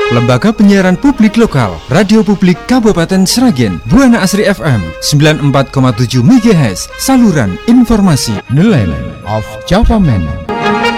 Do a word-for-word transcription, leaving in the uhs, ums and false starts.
Lembaga Penyiaran Publik Lokal, Radio Publik Kabupaten Sragen, Buana Asri F M sembilan puluh empat koma tujuh MHz, saluran informasi. The Land of Java Man.